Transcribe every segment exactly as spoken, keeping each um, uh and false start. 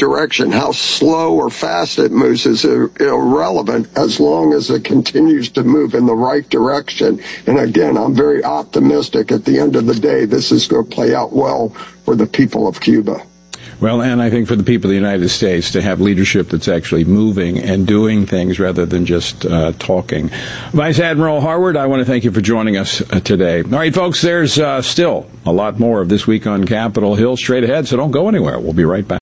direction. How slow or fast it moves is irrelevant as long as it continues to move in the right direction. And again, I'm very optimistic at the end of the day, this is going to play out well for the people of Cuba. Well, and I think for the people of the United States to have leadership that's actually moving and doing things rather than just uh, talking. Vice Admiral Harward, I want to thank you for joining us uh, today. All right, folks, there's uh, still a lot more of This Week on Capitol Hill straight ahead, so don't go anywhere. We'll be right back.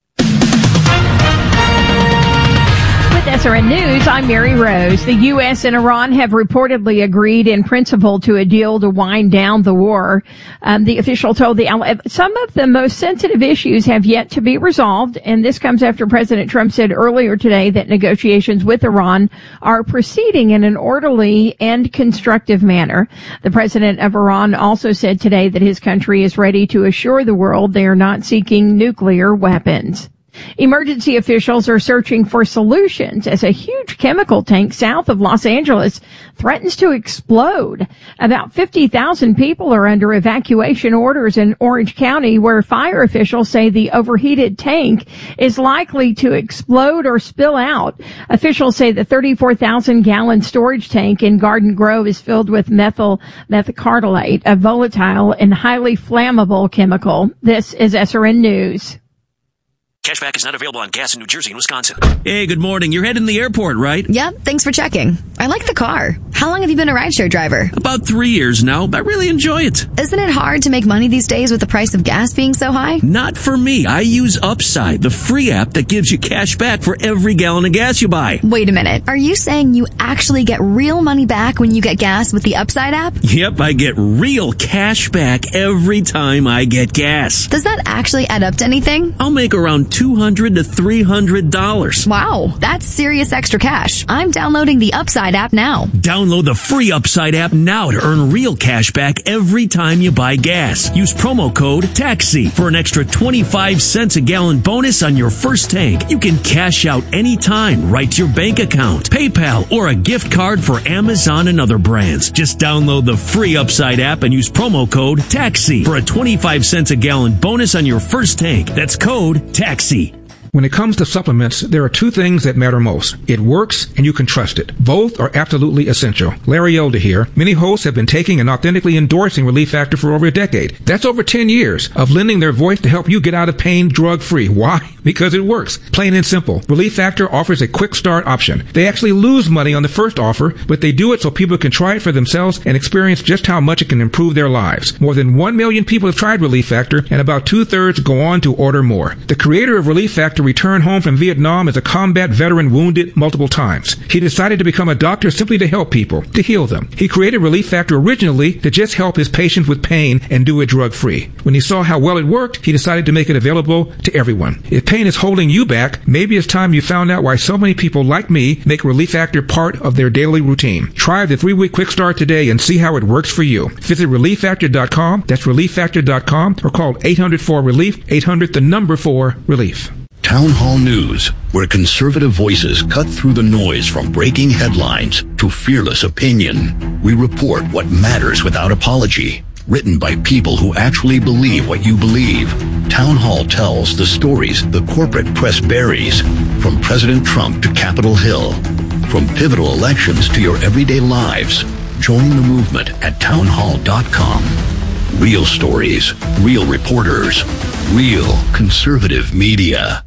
S R N News, I'm Mary Rose. The U S and Iran have reportedly agreed in principle to a deal to wind down the war. Um, the official told the some of the most sensitive issues have yet to be resolved, and this comes after President Trump said earlier today that negotiations with Iran are proceeding in an orderly and constructive manner. The president of Iran also said today that his country is ready to assure the world they are not seeking nuclear weapons. Emergency officials are searching for solutions as a huge chemical tank south of Los Angeles threatens to explode. About fifty thousand people are under evacuation orders in Orange County, where fire officials say the overheated tank is likely to explode or spill out. Officials say the thirty-four thousand gallon storage tank in Garden Grove is filled with methyl methacrylate, a volatile and highly flammable chemical. This is S R N News. Cashback is not available on gas in New Jersey and Wisconsin. Hey, good morning. You're heading to the airport, right? Yep, thanks for checking. I like the car. How long have you been a rideshare driver? About three years now. I really enjoy it. Isn't it hard to make money these days with the price of gas being so high? Not for me. I use Upside, the free app that gives you cash back for every gallon of gas you buy. Wait a minute. Are you saying you actually get real money back when you get gas with the Upside app? Yep, I get real cash back every time I get gas. Does that actually add up to anything? I'll make around two hundred to three hundred dollars. Wow, that's serious extra cash. I'm downloading the Upside app now. Download the free Upside app now to earn real cash back every time you buy gas. Use promo code TAXI for an extra twenty-five cents a gallon bonus on your first tank. You can cash out anytime right to your bank account, PayPal, or a gift card for Amazon and other brands. Just download the free Upside app and use promo code TAXI for a twenty-five cents a gallon bonus on your first tank. That's code TAXI. When it comes to supplements, there are two things that matter most. It works and you can trust it. Both are absolutely essential. Larry Elder here. Many hosts have been taking and authentically endorsing Relief Factor for over a decade. That's over ten years of lending their voice to help you get out of pain drug-free. Why? Because it works. Plain and simple. Relief Factor offers a quick start option. They actually lose money on the first offer, but they do it so people can try it for themselves and experience just how much it can improve their lives. More than one million people have tried Relief Factor, and about two-thirds go on to order more. The creator of Relief Factor returned home from Vietnam as a combat veteran wounded multiple times. He decided to become a doctor simply to help people, to heal them. He created Relief Factor originally to just help his patients with pain and do it drug-free. When he saw how well it worked, he decided to make it available to everyone. If pain is holding you back, maybe it's time you found out why so many people like me make Relief Factor part of their daily routine. Try the three-week quick start today and see how it works for you. Visit relief factor dot com, that's relief factor dot com, or call eight hundred four relief, eight hundred the number four relief. Town Hall News, where conservative voices cut through the noise from breaking headlines to fearless opinion. We report what matters without apology. Written by people who actually believe what you believe. Town Hall tells the stories the corporate press buries, from President Trump to Capitol Hill. From pivotal elections to your everyday lives. Join the movement at town hall dot com. Real stories, real reporters, real conservative media.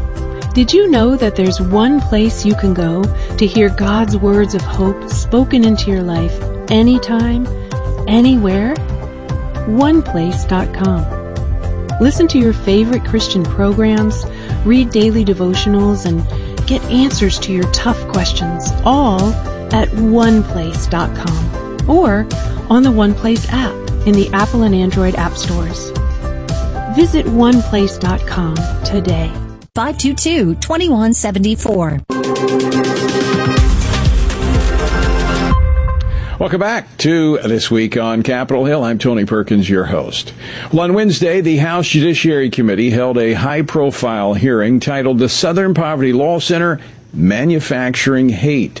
Did you know that there's one place you can go to hear God's words of hope spoken into your life anytime, anywhere? one place dot com. Listen to your favorite Christian programs, read daily devotionals, and get answers to your tough questions, all at one place dot com or on the OnePlace app in the Apple and Android app stores. Visit one place dot com today. five two two, two one seven four. Welcome back to This Week on Capitol Hill. I'm Tony Perkins, your host. Well, on Wednesday, the House Judiciary Committee held a high-profile hearing titled The Southern Poverty Law Center Manufacturing Hate.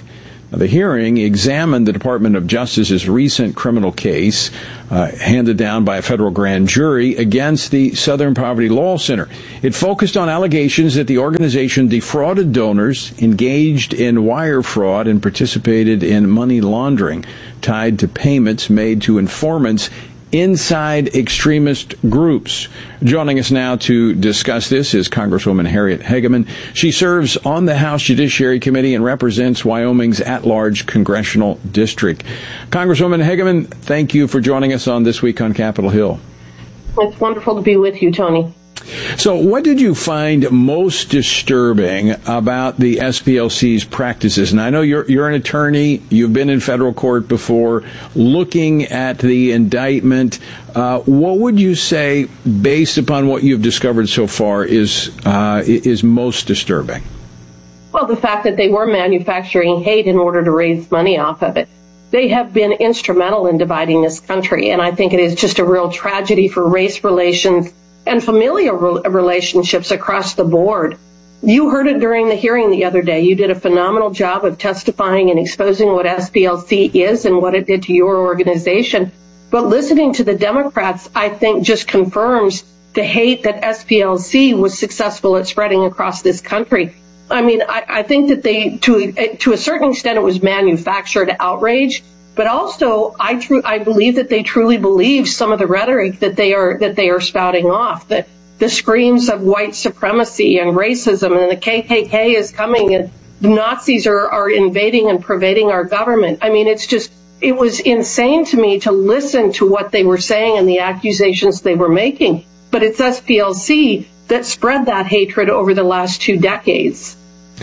The hearing examined the Department of Justice's recent criminal case uh, handed down by a federal grand jury against the Southern Poverty Law Center. It focused on allegations that the organization defrauded donors, engaged in wire fraud, and participated in money laundering tied to payments made to informants inside extremist groups. Joining us now to discuss this is Congresswoman Harriet Hageman. She serves on the House Judiciary Committee and represents Wyoming's at-large congressional district. Congresswoman Hageman, thank you for joining us on This Week on Capitol Hill. It's wonderful to be with you, Tony. So what did you find most disturbing about the S P L C's practices? And I know you're you're an attorney. You've been in federal court before. Looking at the indictment, uh, what would you say, based upon what you've discovered so far, is uh, is most disturbing? Well, the fact that they were manufacturing hate in order to raise money off of it. They have been instrumental in dividing this country, and I think it is just a real tragedy for race relations and familial relationships across the board. You heard it during the hearing the other day. You did a phenomenal job of testifying and exposing what S P L C is and what it did to your organization. But listening to the Democrats, I think, just confirms the hate that S P L C was successful at spreading across this country. I mean, I, I think that they, to, to a certain extent, it was manufactured outrage. But also, I tr- I believe that they truly believe some of the rhetoric that they are that they are spouting off. That the screams of white supremacy and racism, and the K K K is coming, and the Nazis are, are invading and pervading our government. I mean, it's just it was insane to me to listen to what they were saying and the accusations they were making. But it's S P L C that spread that hatred over the last two decades.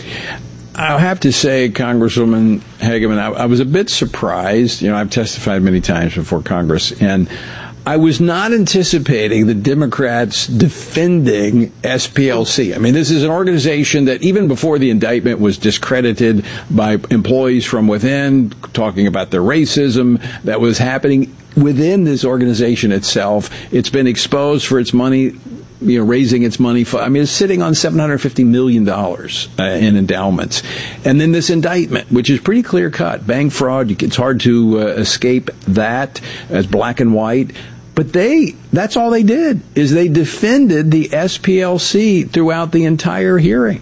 I'll have to say, Congresswoman Hageman, I, I was a bit surprised. You know, I've testified many times before Congress, and I was not anticipating the Democrats defending S P L C. I mean, this is an organization that even before the indictment was discredited by employees from within, talking about the racism that was happening within this organization itself. It's been exposed for its money, you know, raising its money. For, I mean, it's sitting on seven hundred fifty million dollars uh, in endowments. And then this indictment, which is pretty clear cut, bank fraud. It's hard to uh, escape that as black and white. But they, that's all they did, is they defended the S P L C throughout the entire hearing.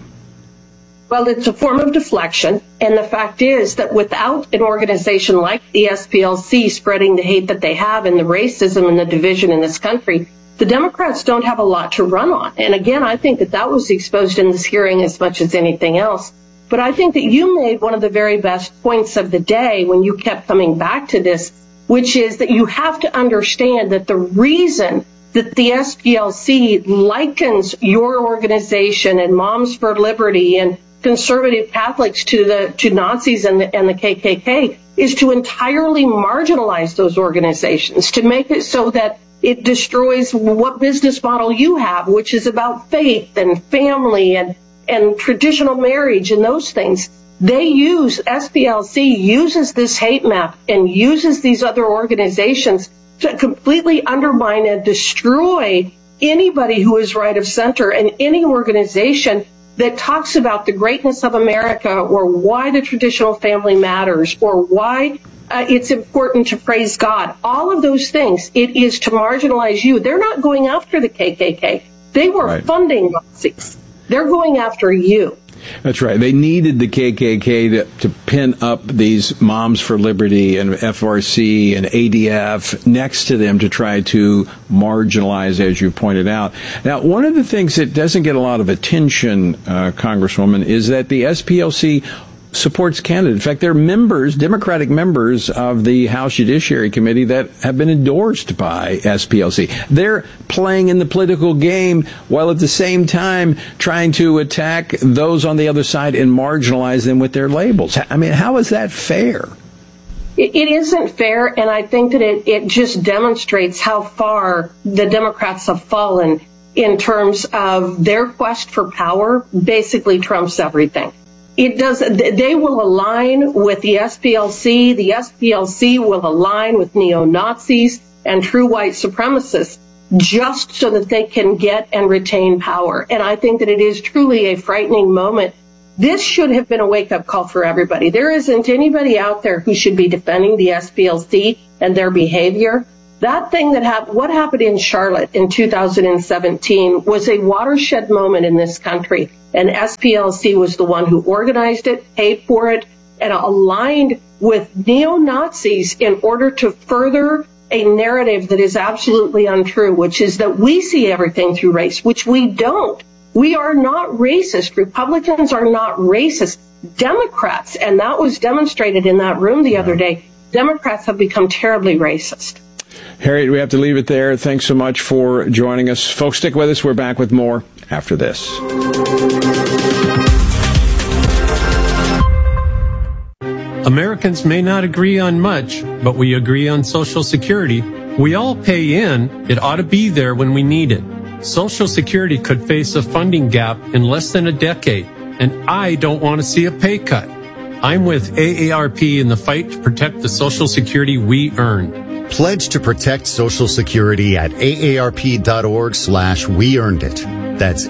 Well, it's a form of deflection. And the fact is that without an organization like the S P L C spreading the hate that they have and the racism and the division in this country, the Democrats don't have a lot to run on. And again, I think that that was exposed in this hearing as much as anything else. But I think that you made one of the very best points of the day when you kept coming back to this, which is that you have to understand that the reason that the S P L C likens your organization and Moms for Liberty and conservative Catholics to the to Nazis and the, and the K K K is to entirely marginalize those organizations, to make it so that it destroys what business model you have, which is about faith and family and, and traditional marriage and those things. They use, S P L C uses this hate map and uses these other organizations to completely undermine and destroy anybody who is right of center and any organization that talks about the greatness of America or why the traditional family matters or why Uh, it's important to praise God. All of those things, it is to marginalize you. They're not going after the K K K. They were right. funding Nazis. They're going after you. That's right. They needed the K K K to, to pin up these Moms for Liberty and F R C and A D F next to them to try to marginalize, as you pointed out. Now, one of the things that doesn't get a lot of attention, uh, Congresswoman, is that the S P L C supports Canada. In fact, they're members, Democratic members of the House Judiciary Committee that have been endorsed by S P L C. They're playing in the political game while at the same time trying to attack those on the other side and marginalize them with their labels. I mean, how is that fair? It isn't fair, and I think that it, it just demonstrates how far the Democrats have fallen in terms of their quest for power basically trumps everything. It does. They will align with the S P L C. The S P L C will align with neo-Nazis and true white supremacists just so that they can get and retain power. And I think that it is truly a frightening moment This should have been a wake-up call for everybody. There isn't anybody out there who should be defending the S P L C and their behavior. That thing that happened, what happened in Charlotte in two thousand seventeen was a watershed moment in this country. And S P L C was the one who organized it, paid for it, and aligned with neo-Nazis in order to further a narrative that is absolutely untrue, which is that we see everything through race, which we don't. We are not racist. Republicans are not racist. Democrats, and that was demonstrated in that room the other day, Democrats have become terribly racist. Harriet, we have to leave it there. Thanks so much for joining us. Folks, stick with us. We're back with more after this. Americans may not agree on much, but we agree on Social Security. We all pay in. It ought to be there when we need it. Social Security could face a funding gap in less than a decade, and I don't want to see a pay cut. I'm with A A R P in the fight to protect the Social Security we earn. Pledge to protect Social Security at aarp.org slash we earned it. That's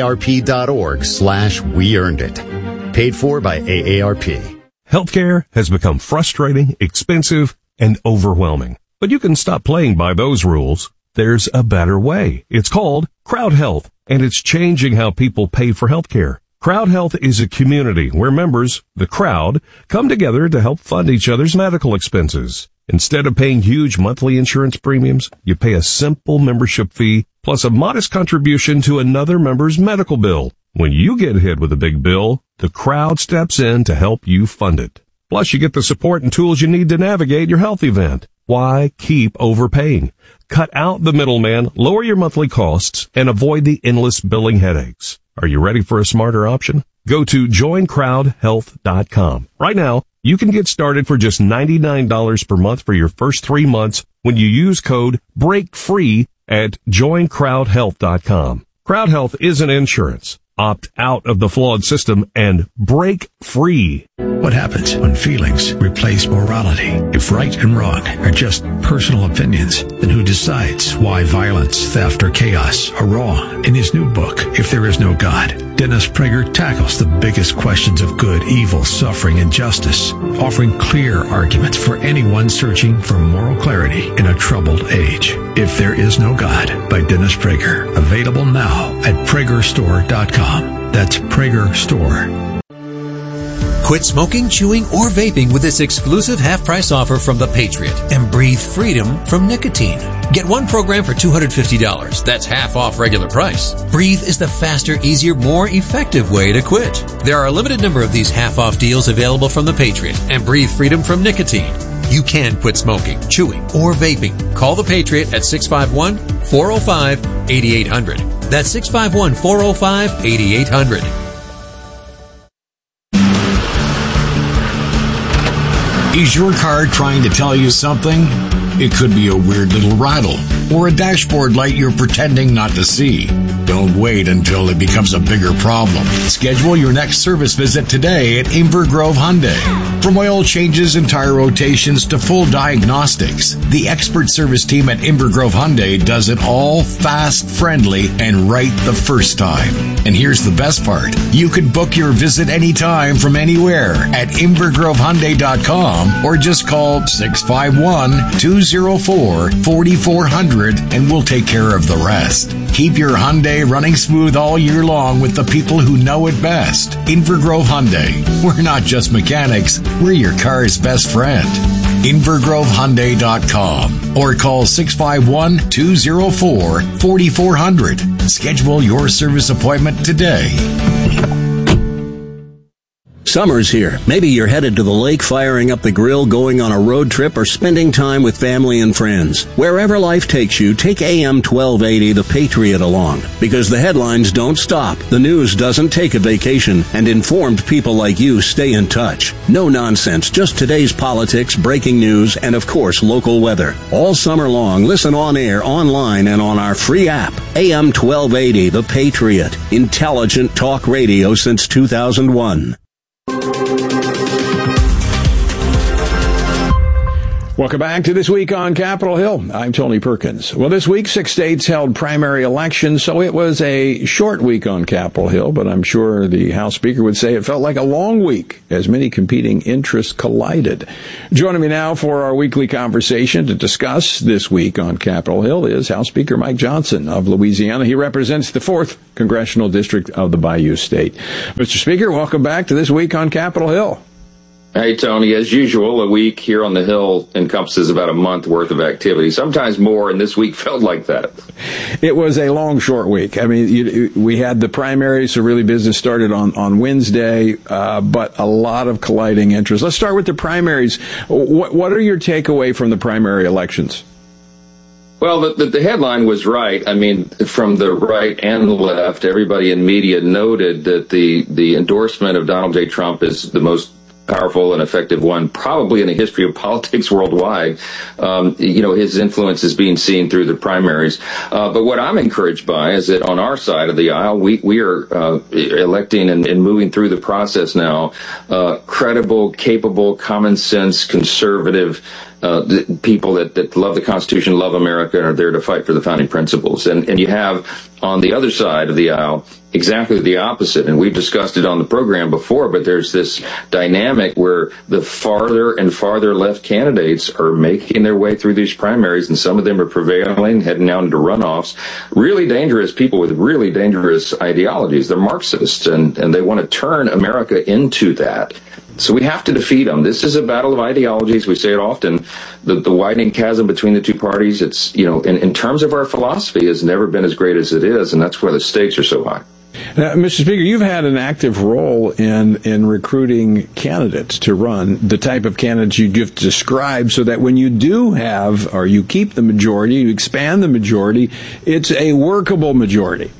aarp.org slash we earned it. Paid for by A A R P. Healthcare has become frustrating, expensive, and overwhelming. But you can stop playing by those rules. There's a better way. It's called Crowd Health, and it's changing how people pay for healthcare. Crowd Health is a community where members, the crowd, come together to help fund each other's medical expenses. Instead of paying huge monthly insurance premiums, you pay a simple membership fee plus a modest contribution to another member's medical bill. When you get hit with a big bill, the crowd steps in to help you fund it. Plus, you get the support and tools you need to navigate your health event. Why keep overpaying? Cut out the middleman, lower your monthly costs, and avoid the endless billing headaches. Are you ready for a smarter option? Go to join crowd health dot com. Right now, you can get started for just ninety-nine dollars per month for your first three months when you use code BREAKFREE at join crowd health dot com. Crowd Health isn't insurance. Opt out of the flawed system and break free. What happens when feelings replace morality? If right and wrong are just personal opinions, then who decides why violence, theft, or chaos are wrong? In his new book, If There Is No God, Dennis Prager tackles the biggest questions of good, evil, suffering, and justice, offering clear arguments for anyone searching for moral clarity in a troubled age. If There Is No God by Dennis Prager. Available now at prager store dot com. That's Prager Store. Quit smoking, chewing, or vaping with this exclusive half-price offer from The Patriot and breathe freedom from nicotine. Get one program for two hundred fifty dollars. That's half off regular price. Breathe is the faster, easier, more effective way to quit. There are a limited number of these half-off deals available from The Patriot and breathe freedom from nicotine. You can quit smoking, chewing, or vaping. Call The Patriot at six five one, four oh five, eight eight hundred. That's six five one, four oh five, eight eight hundred. Is your car trying to tell you something? It could be a weird little rattle or a dashboard light you're pretending not to see. Don't wait until it becomes a bigger problem. Schedule your next service visit today at Inver Grove Hyundai. From oil changes and tire rotations to full diagnostics, the expert service team at Inver Grove Hyundai does it all fast, friendly, and right the first time. And here's the best part. You can book your visit anytime from anywhere at inver grove hyundai dot com or just call six five one, two oh four, four four zero zero and we'll take care of the rest. Keep your Hyundai running smooth all year long with the people who know it best. Inver Grove Hyundai. We're not just mechanics, we're your car's best friend. inver grove hyundai dot com or call six five one, two oh four, four four zero zero. Schedule your service appointment today. Summer's here. Maybe you're headed to the lake, firing up the grill, going on a road trip, or spending time with family and friends. Wherever life takes you, take A M twelve eighty The Patriot along. Because the headlines don't stop, the news doesn't take a vacation, and informed people like you stay in touch. No nonsense, just today's politics, breaking news, and of course, local weather. All summer long, listen on air, online, and on our free app. A M twelve eighty The Patriot. Intelligent talk radio since two thousand one. Welcome back to This Week on Capitol Hill. I'm Tony Perkins. Well, this week, six states held primary elections, so it was a short week on Capitol Hill, but I'm sure the House Speaker would say it felt like a long week as many competing interests collided. Joining me now for our weekly conversation to discuss this week on Capitol Hill is House Speaker Mike Johnson of Louisiana. He represents the fourth Congressional District of the Bayou State. Mister Speaker, welcome back to This Week on Capitol Hill. Hey, Tony, as usual, a week here on the Hill encompasses about a month worth of activity, sometimes more, and this week felt like that. It was a long, short week. I mean, you, we had the primaries, so really business started on, on Wednesday, uh, but a lot of colliding interests. Let's start with the primaries. What, what are your takeaway from the primary elections? Well, the, the, the headline was right. I mean, from the right and the left, everybody in media noted that the, the endorsement of Donald J. Trump is the most powerful and effective one probably in the history of politics worldwide. Um, you know, his influence is being seen through the primaries. Uh, but what I'm encouraged by is that on our side of the aisle, we, we are uh, electing and, and moving through the process now, uh, credible, capable, common sense, conservative Uh, the people that, that love the Constitution, love America, and are there to fight for the founding principles. And, and you have on the other side of the aisle exactly the opposite. And we've discussed it on the program before, but there's this dynamic where the farther and farther left candidates are making their way through these primaries, and some of them are prevailing, heading out into runoffs. Really dangerous people with really dangerous ideologies. They're Marxists, and, and they want to turn America into that. So we have to defeat them. This is a battle of ideologies. We say it often. The, the widening chasm between the two parties, it's, you know, in, in terms of our philosophy, has never been as great as it is, and that's why the stakes are so high. Now, Mister Speaker, you've had an active role in, in recruiting candidates to run, the type of candidates you just described, so that when you do have, or you keep the majority, you expand the majority, it's a workable majority.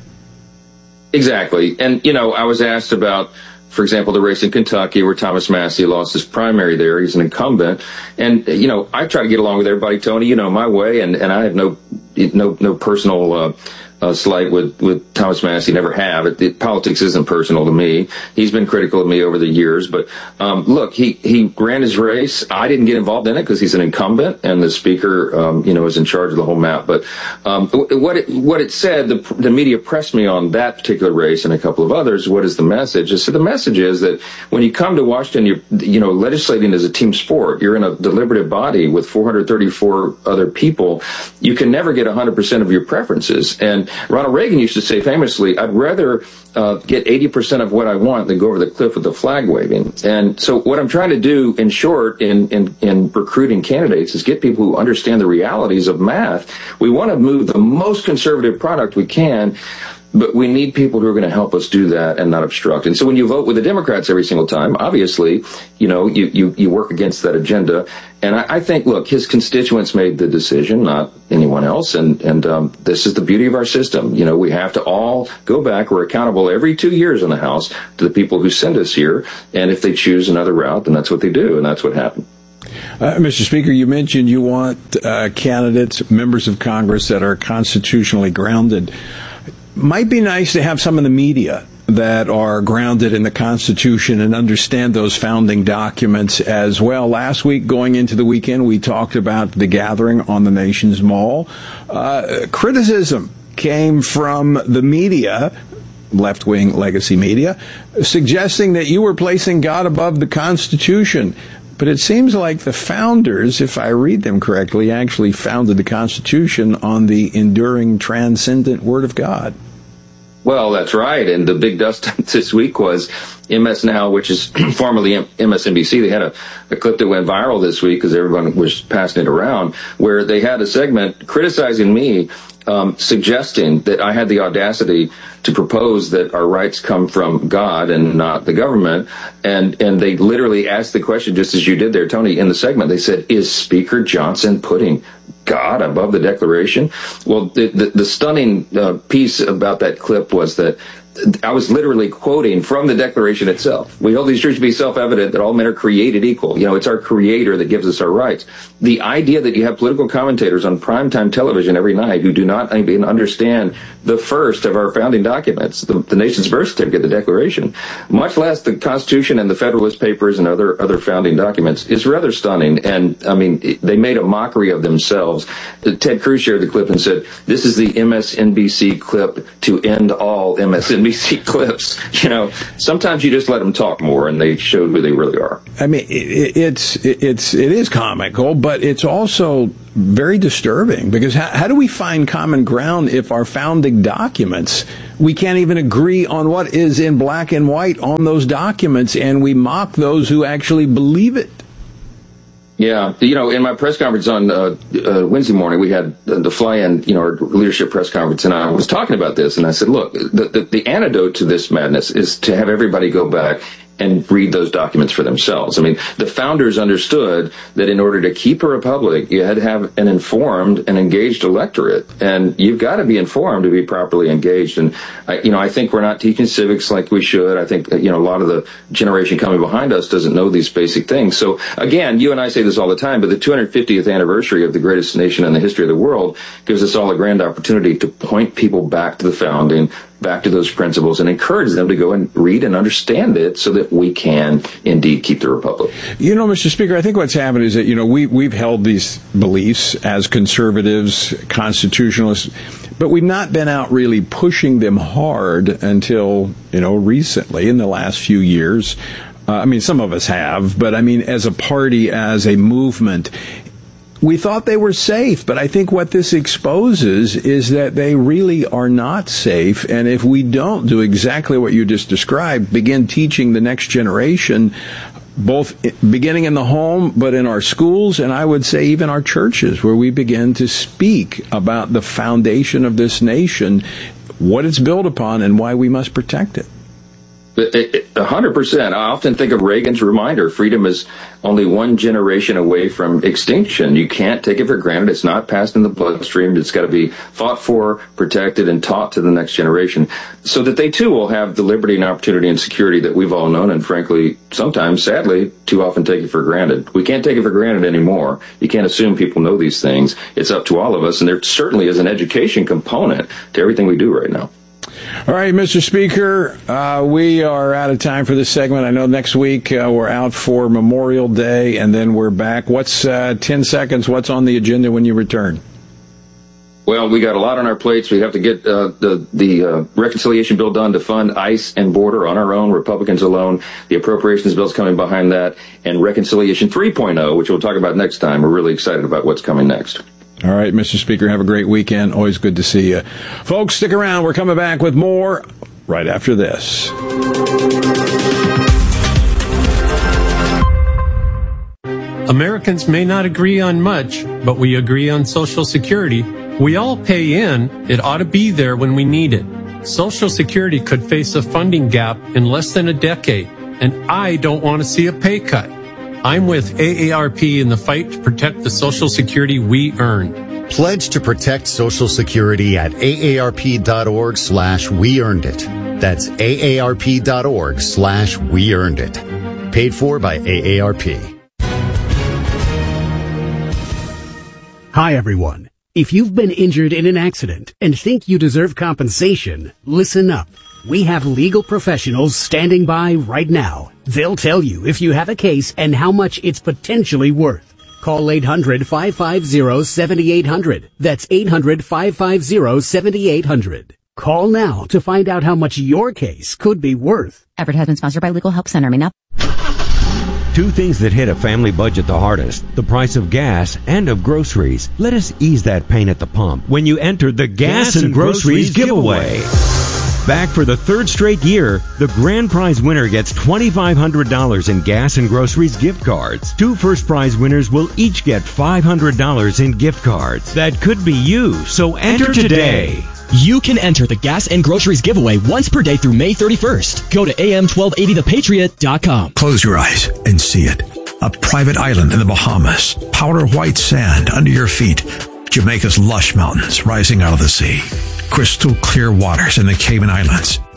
Exactly. And, you know, I was asked about, for example, the race in Kentucky where Thomas Massie lost his primary there. He's an incumbent. And, you know, I try to get along with everybody, Tony, you know, my way. And, and I have no, no, no personal, uh, uh, slight with, with Thomas Massie, never have. It, it, politics isn't personal to me. He's been critical of me over the years. But, um, look, he, he ran his race. I didn't get involved in it because he's an incumbent and the speaker, um, you know, is in charge of the whole map. But, um, what it, what it said, the, the media pressed me on that particular race and a couple of others. What is the message? So the message is that when you come to Washington, you're, you know, legislating is a team sport. You're in a deliberative body with four hundred thirty-four other people. You can never get one hundred percent of your preferences. And Ronald Reagan used to say famously, I'd rather uh, get eighty percent of what I want than go over the cliff with the flag waving. And so what I'm trying to do, in short, in, in, in recruiting candidates is get people who understand the realities of math. We want to move the most conservative product we can, but we need people who are going to help us do that and not obstruct. And so when you vote with the Democrats every single time, obviously, you know, you, you, you work against that agenda. And I, I think, look, his constituents made the decision, not anyone else. And, and um, this is the beauty of our system. You know, we have to all go back. We're accountable every two years in the House to the people who send us here. And if they choose another route, then that's what they do. And that's what happened. Uh, Mister Speaker, you mentioned you want uh, candidates, members of Congress that are constitutionally grounded. Might be nice to have some of the media that are grounded in the Constitution and understand those founding documents as well. Last week, going into the weekend, we talked about the gathering on the nation's mall. Uh, criticism came from the media, left-wing legacy media, suggesting that you were placing God above the Constitution. But it seems like the founders, if I read them correctly, actually founded the Constitution on the enduring, transcendent Word of God. Well, that's right. And the big dust this week was M S Now, which is formerly M S N B C. They had a, a clip that went viral this week because everyone was passing it around, where they had a segment criticizing me, um, suggesting that I had the audacity to propose that our rights come from God and not the government. And, and they literally asked the question, just as you did there, Tony, in the segment. They said, is Speaker Johnson putting God above the Declaration? Well, the, the, the stunning uh, piece about that clip was that I was literally quoting from the Declaration itself. We hold these truths to be self-evident that all men are created equal. You know, it's our Creator that gives us our rights. The idea that you have political commentators on primetime television every night who do not even understand the first of our founding documents, the, the nation's birth certificate, the Declaration, much less the Constitution and the Federalist Papers and other other founding documents, is rather stunning. And, I mean, it, they made a mockery of themselves. Ted Cruz shared the clip and said, this is the M S N B C clip to end all M S N B C clips. You know, sometimes you just let them talk more, and they showed who they really are. I mean, it, it's it's it is comical, but it's also very disturbing, because how, how do we find common ground if our founding documents, we can't even agree on what is in black and white on those documents, and we mock those who actually believe it? Yeah, you know, in my press conference on uh, uh, Wednesday morning, we had uh, the fly-in, you know, our leadership press conference, and I was talking about this, and I said, look, the, the, the antidote to this madness is to have everybody go back and read those documents for themselves. I mean, the founders understood that in order to keep a republic, you had to have an informed and engaged electorate, and you've got to be informed to be properly engaged. And I, you know, I think we're not teaching civics like we should. I think, you know, a lot of the generation coming behind us doesn't know these basic things. So again, you and I say this all the time, but the two hundred fiftieth anniversary of the greatest nation in the history of the world gives us all a grand opportunity to point people back to the founding, back to those principles, and encourage them to go and read and understand it so that we can indeed keep the republic. You know, Mister Speaker, I think what's happened is that, you know, we, we've held these beliefs as conservatives, constitutionalists, but we've not been out really pushing them hard until, you know, recently in the last few years. Uh, I mean, some of us have, but I mean, as a party, as a movement, we thought they were safe, but I think what this exposes is that they really are not safe. And if we don't do exactly what you just described, begin teaching the next generation, both beginning in the home, but in our schools, and I would say even our churches, where we begin to speak about the foundation of this nation, what it's built upon, and why we must protect it. A hundred percent. I often think of Reagan's reminder, freedom is only one generation away from extinction. You can't take it for granted. It's not passed in the bloodstream. It's got to be fought for, protected, and taught to the next generation so that they too will have the liberty and opportunity and security that we've all known, and frankly, sometimes, sadly, too often take it for granted. We can't take it for granted anymore. You can't assume people know these things. It's up to all of us, and there certainly is an education component to everything we do right now. All right, Mister Speaker, uh, we are out of time for this segment. I know next week uh, we're out for Memorial Day, and then we're back. What's uh, ten seconds? What's on the agenda when you return? Well, we got a lot on our plates. We have to get uh, the the uh, reconciliation bill done to fund ICE and border on our own, Republicans alone. The appropriations bill's coming behind that, and reconciliation three point oh, which we'll talk about next time. We're really excited about what's coming next. All right, Mister Speaker, have a great weekend. Always good to see you. Folks, stick around. We're coming back with more right after this. Americans may not agree on much, but we agree on Social Security. We all pay in. It ought to be there when we need it. Social Security could face a funding gap in less than a decade, and I don't want to see a pay cut. I'm with A A R P in the fight to protect the Social Security we earned. Pledge to protect Social Security at aarp.org slash we earned it. That's aarp.org slash we earned it. Paid for by A A R P. Hi, everyone. If you've been injured in an accident and think you deserve compensation, listen up. We have legal professionals standing by right now. They'll tell you if you have a case and how much it's potentially worth. Call eight hundred, five five zero, seven eight zero zero. That's eight hundred, five five zero, seven eight zero zero. Call now to find out how much your case could be worth. Advertisement sponsored by Legal Help Center. May not. Two things that hit a family budget the hardest, the price of gas and of groceries. Let us ease that pain at the pump when you enter the Gas, gas and, and Groceries, groceries giveaway. giveaway. Back for the third straight year, the grand prize winner gets twenty-five hundred dollars in Gas and Groceries gift cards. Two first prize winners will each get five hundred dollars in gift cards. That could be you, so enter, enter today. today. You can enter the Gas and Groceries giveaway once per day through May thirty-first. Go to A M twelve eighty the patriot dot com. Close your eyes and see it. A private island in the Bahamas. Powder white sand under your feet. Jamaica's lush mountains rising out of the sea. Crystal clear waters in the Cayman Islands.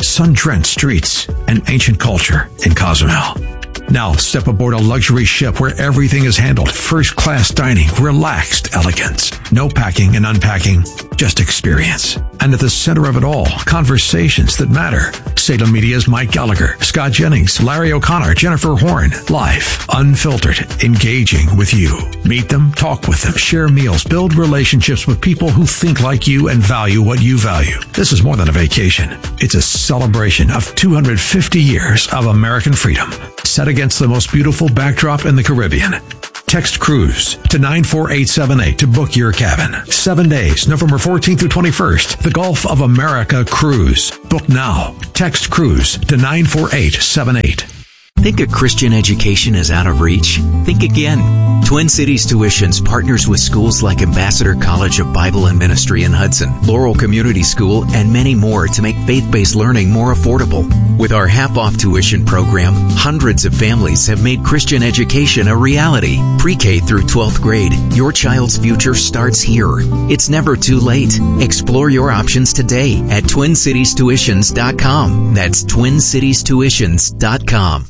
sun-drenched streets, and ancient culture in Cozumel. Now step aboard a luxury ship where everything is handled. First-class dining, relaxed elegance. No packing and unpacking, just experience. And at the center of it all, conversations that matter. Salem Media's Mike Gallagher, Scott Jennings, Larry O'Connor, Jennifer Horn. Live, unfiltered, engaging with you. Meet them, talk with them, share meals, build relationships with people who think like you and value what you value. This is more than a vacation. It's a celebration of two hundred fifty years of American freedom, set against the most beautiful backdrop in the Caribbean. Text cruise to nine four eight seven eight to book your cabin. Seven days, November fourteenth through twenty-first. The Gulf of America Cruise. Book now. Text cruise to nine four eight seven eight. Think a Christian education is out of reach? Think again. Twin Cities Tuitions partners with schools like Ambassador College of Bible and Ministry in Hudson, Laurel Community School, and many more to make faith-based learning more affordable. With our half-off tuition program, hundreds of families have made Christian education a reality. Pre-K through twelfth grade, your child's future starts here. It's never too late. Explore your options today at twin cities tuitions dot com. That's twin cities tuitions dot com.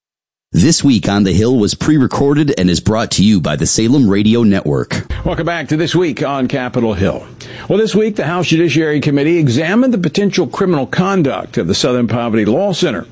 This Week on the Hill was pre-recorded and is brought to you by the Salem Radio Network. Welcome back to This Week on Capitol Hill. Well, this week, the House Judiciary Committee examined the potential criminal conduct of the Southern Poverty Law Center,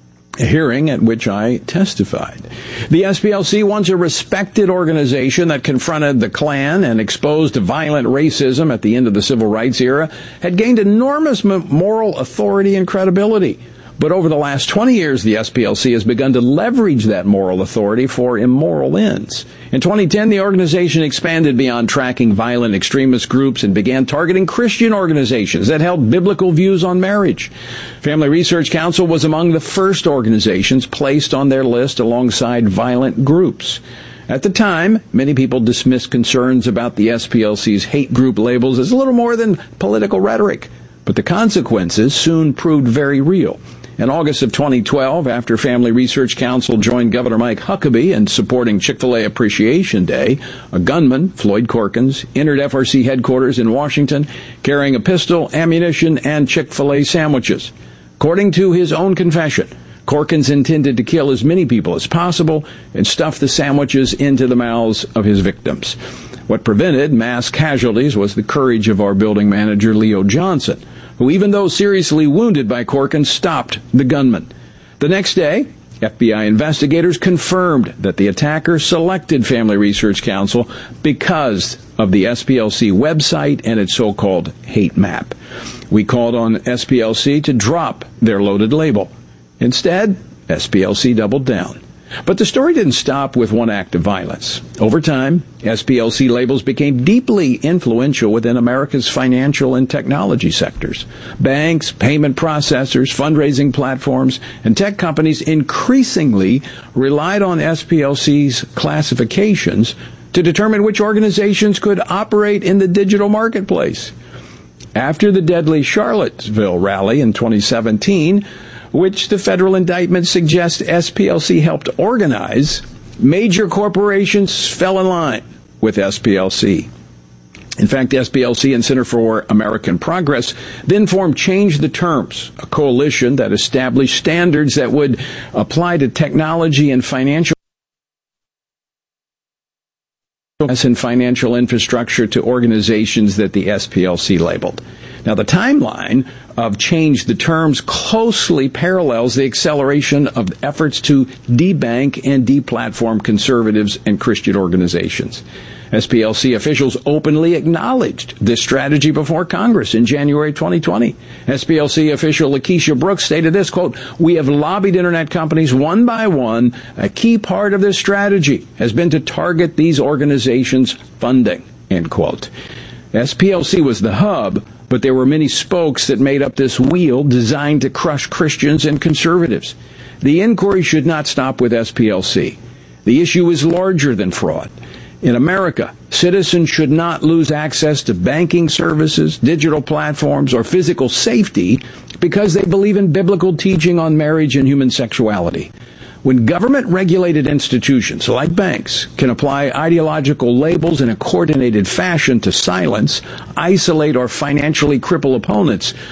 a hearing at which I testified. The S P L C, once a respected organization that confronted the Klan and exposed violent racism at the end of the civil rights era, had gained enormous moral authority and credibility. But over the last twenty years, the S P L C has begun to leverage that moral authority for immoral ends. In twenty ten, the organization expanded beyond tracking violent extremist groups and began targeting Christian organizations that held biblical views on marriage. Family Research Council was among the first organizations placed on their list alongside violent groups. At the time, many people dismissed concerns about the S P L C's hate group labels as little more than political rhetoric. But the consequences soon proved very real. In August of twenty twelve, after Family Research Council joined Governor Mike Huckabee in supporting Chick-fil-A Appreciation Day, a gunman, Floyd Corkins, entered F R C headquarters in Washington carrying a pistol, ammunition, and Chick-fil-A sandwiches. According to his own confession, Corkins intended to kill as many people as possible and stuff the sandwiches into the mouths of his victims. What prevented mass casualties was the courage of our building manager, Leo Johnson, who, even though seriously wounded by Corkins, stopped the gunman. The next day, F B I investigators confirmed that the attacker selected Family Research Council because of the S P L C website and its so-called hate map. We called on S P L C to drop their loaded label. Instead, S P L C doubled down. But the story didn't stop with one act of violence. Over time, S P L C labels became deeply influential within America's financial and technology sectors. Banks, payment processors, fundraising platforms, and tech companies increasingly relied on S P L C's classifications to determine which organizations could operate in the digital marketplace. After the deadly Charlottesville rally in twenty seventeen, which the federal indictment suggests S P L C helped organize, major corporations fell in line with S P L C. In fact, S P L C and Center for American Progress then formed Change the Terms, a coalition that established standards that would apply to technology and financial and financial infrastructure to organizations that the S P L C labeled. Now, the timeline of Change the Terms closely parallels the acceleration of efforts to debank and deplatform conservatives and Christian organizations. S P L C officials openly acknowledged this strategy before Congress in January twenty twenty. S P L C official Lakeisha Brooks stated this, quote, "We have lobbied internet companies one by one. A key part of this strategy has been to target these organizations' funding," end quote. S P L C was the hub, but there were many spokes that made up this wheel designed to crush Christians and conservatives. The inquiry should not stop with S P L C. The issue is larger than fraud. In America, citizens should not lose access to banking services, digital platforms, or physical safety because they believe in biblical teaching on marriage and human sexuality. When government-regulated institutions like banks can apply ideological labels in a coordinated fashion to silence, isolate, or financially cripple opponents,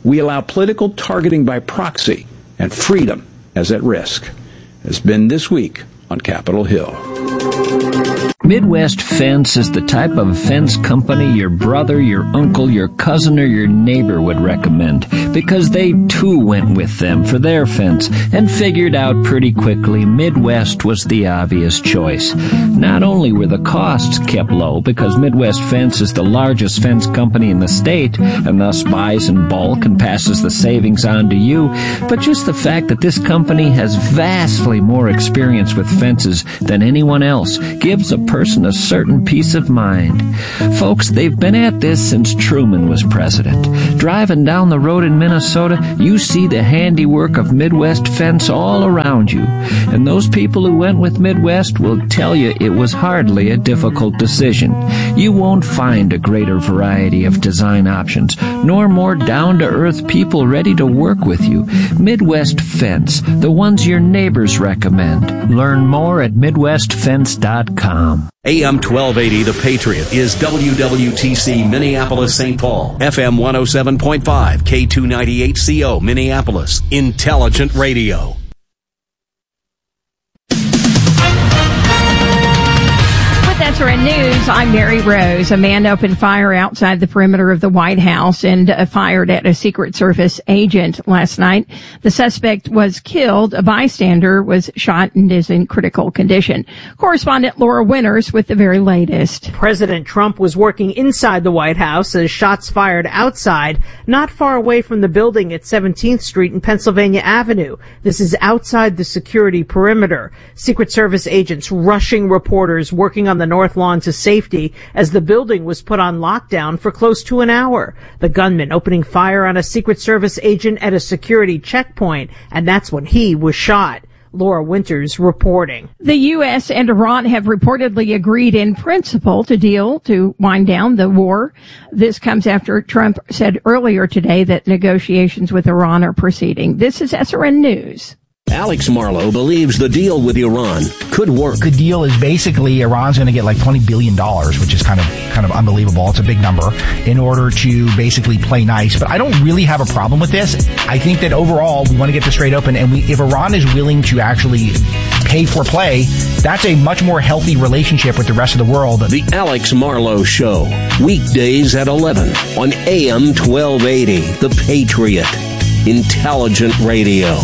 we allow political targeting by proxy, and freedom is at risk. Has been This Week on Capitol Hill. Midwest Fence is the type of fence company your brother, your uncle, your cousin, or your neighbor would recommend, because they too went with them for their fence and figured out pretty quickly Midwest was the obvious choice. Not only were the costs kept low, because Midwest Fence is the largest fence company in the state and thus buys in bulk and passes the savings on to you, but just the fact that this company has vastly more experience with fences than anyone else gives a person a certain peace of mind. Folks, they've been at this since Truman was president. Driving down the road in Minnesota, you see the handiwork of Midwest Fence all around you. And those people who went with Midwest will tell you it was hardly a difficult decision. You won't find a greater variety of design options, nor more down-to-earth people ready to work with you. Midwest Fence, the ones your neighbors recommend. Learn more at midwest fence dot com. A M twelve eighty The Patriot is W W T C Minneapolis Saint Paul, F M one oh seven point five, K two ninety-eight C O Minneapolis, Intelligent Radio. That's our news. I'm Mary Rose. A man opened fire outside the perimeter of the White House and uh, fired at a Secret Service agent last night. The suspect was killed. A bystander was shot and is in critical condition. Correspondent Laura Winters with the very latest. President Trump was working inside the White House as shots fired outside, not far away from the building at seventeenth Street and Pennsylvania Avenue. This is outside the security perimeter. Secret Service agents rushing reporters working on the North Lawn to safety as the building was put on lockdown for close to an hour. The gunman opening fire on a Secret Service agent at a security checkpoint, and that's when he was shot. Laura Winters reporting. The U S and Iran have reportedly agreed in principle to deal to wind down the war. This comes after Trump said earlier today that negotiations with Iran are proceeding. This is S R N News. Alex Marlow believes the deal with Iran could work. The deal is basically Iran's going to get like twenty billion dollars, which is kind of kind of unbelievable. It's a big number, in order to basically play nice. But I don't really have a problem with this. I think that overall we want to get this straight open, and we, if Iran is willing to actually pay for play, that's a much more healthy relationship with the rest of the world. The Alex Marlow Show, weekdays at eleven on A M twelve eighty, The Patriot, Intelligent Radio.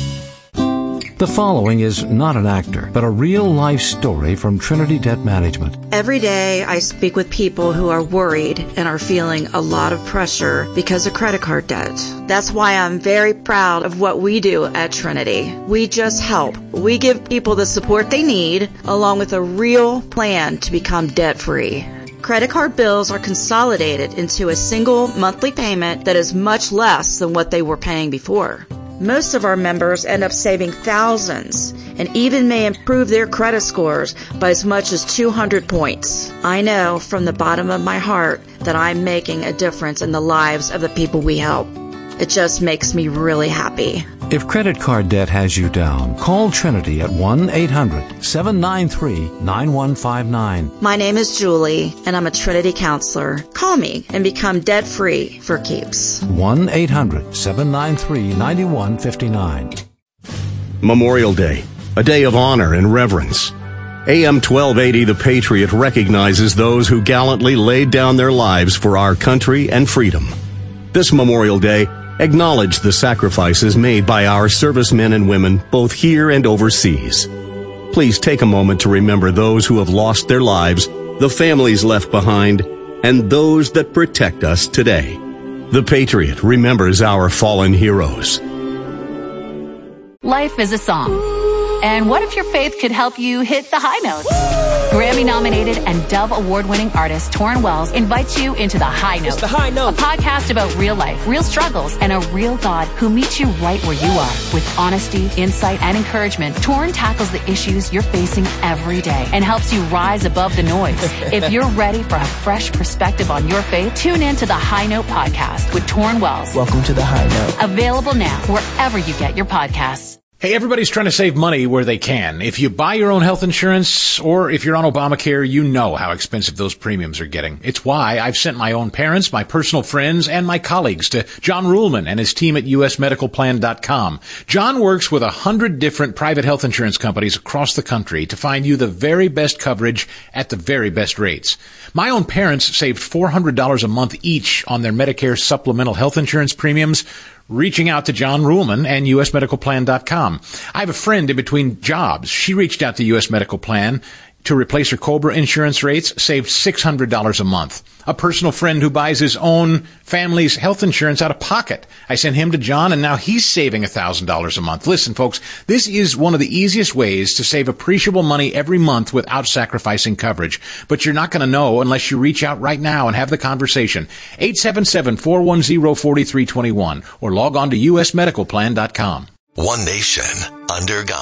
The following is not an actor, but a real-life story from Trinity Debt Management. Every day I speak with people who are worried and are feeling a lot of pressure because of credit card debt. That's why I'm very proud of what we do at Trinity. We just help. We give people the support they need, along with a real plan to become debt-free. Credit card bills are consolidated into a single monthly payment that is much less than what they were paying before. Most of our members end up saving thousands and even may improve their credit scores by as much as two hundred points. I know from the bottom of my heart that I'm making a difference in the lives of the people we help. It just makes me really happy. If credit card debt has you down, call Trinity at one eight hundred seven nine three nine one five nine. My name is Julie, and I'm a Trinity counselor. Call me and become debt-free for keeps. one eight hundred seven nine three nine one five nine. Memorial Day, a day of honor and reverence. A M twelve eighty The Patriot recognizes those who gallantly laid down their lives for our country and freedom. This Memorial Day, acknowledge the sacrifices made by our servicemen and women both here and overseas. Please take a moment to remember those who have lost their lives, the families left behind, and those that protect us today. The Patriot remembers our fallen heroes. Life is a song. And what if your faith could help you hit the high notes? Grammy-nominated and Dove Award-winning artist Torrin Wells invites you into The High Note. It's The High Note. A podcast about real life, real struggles, and a real God who meets you right where you are. With honesty, insight, and encouragement, Torrin tackles the issues you're facing every day and helps you rise above the noise. If you're ready for a fresh perspective on your faith, tune in to The High Note podcast with Torrin Wells. Welcome to The High Note. Available now wherever you get your podcasts. Hey, everybody's trying to save money where they can. If you buy your own health insurance or if you're on Obamacare, you know how expensive those premiums are getting. It's why I've sent my own parents, my personal friends, and my colleagues to John Ruhlman and his team at U S medical plan dot com. John works with a hundred different private health insurance companies across the country to find you the very best coverage at the very best rates. My own parents saved four hundred dollars a month each on their Medicare supplemental health insurance premiums, reaching out to John Ruhlman and U S medical plan dot com. I have a friend in between jobs. She reached out to U S Medical Plan to replace her COBRA insurance rates, saved six hundred dollars a month. A personal friend who buys his own family's health insurance out of pocket. I sent him to John, and now he's saving one thousand dollars a month. Listen, folks, this is one of the easiest ways to save appreciable money every month without sacrificing coverage. But you're not going to know unless you reach out right now and have the conversation. eight seven seven, four one zero, four three two one or log on to U S medical plan dot com. One nation, under God.